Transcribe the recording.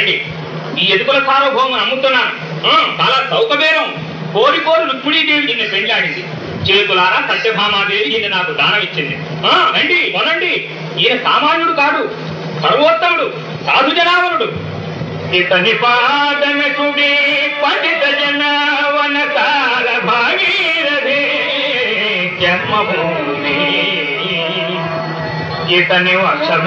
రండి. ఈ ఎదుకుల సార్వభౌమను అమ్ముతున్నాను. చాలా చౌకబేరం. కోరి కోరి రుక్మిణీదేవి నిన్ను పెండ్లాడింది. చేతులారా సత్యభామాదేవి నిన్ను నాకు దానం ఇచ్చింది. రండి కొనండి. ఈయన సామాన్యుడు కాడు, సర్వోత్తముడు, సాధు జనావనుడు. ఇతని పాదనకుడే పండిత జనవనకాల భాగీరథే జన్మభూమి. ఇతని వర్ష